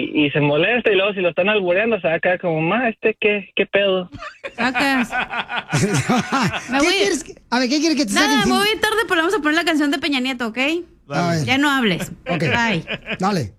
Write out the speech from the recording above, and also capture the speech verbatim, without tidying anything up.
y, y se molesta y luego si lo están albureando se va a quedar como, ma, este qué, qué pedo. Sacas. ¿Qué quieres que- a ver, ¿qué quieres que te Nada, saquen? me voy tarde, pero vamos a poner la canción de Peña Nieto, ¿ok? A ver. Ya no hables. Ok. Bye. Dale.